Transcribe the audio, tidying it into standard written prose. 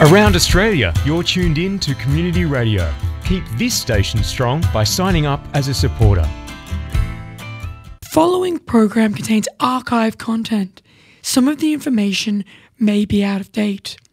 Around Australia, you're tuned in to Community Radio. Keep this station strong by signing up as a supporter. Following program contains archive content. Some of the information may be out of date.